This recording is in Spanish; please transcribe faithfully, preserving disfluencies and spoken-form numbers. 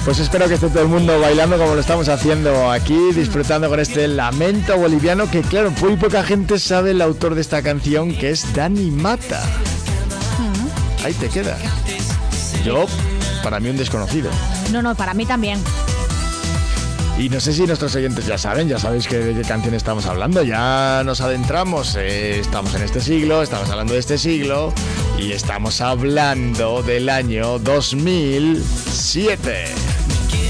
Pues espero que esté todo el mundo bailando como lo estamos haciendo aquí, disfrutando con este lamento boliviano que, claro, muy poca gente sabe el autor de esta canción, que es Dani Mata. Ahí te queda. Yo, para mí, un desconocido. No, no, para mí también. Y no sé si nuestros oyentes ya saben, ya sabéis que de qué canción estamos hablando, ya nos adentramos, eh, estamos en este siglo, estamos hablando de este siglo y estamos hablando del año dos mil siete.